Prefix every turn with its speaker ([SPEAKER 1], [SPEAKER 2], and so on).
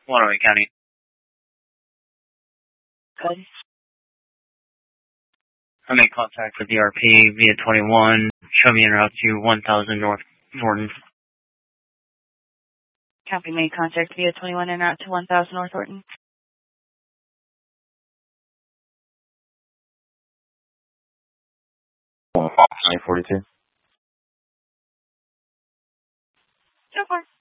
[SPEAKER 1] Waterway County.
[SPEAKER 2] Good.
[SPEAKER 1] I made contact with the RP via 21. Show me en route to 1000 North Thornton.
[SPEAKER 2] Copy, made contact via 21 en route to 1000 North Thornton.
[SPEAKER 3] 942.
[SPEAKER 2] So far.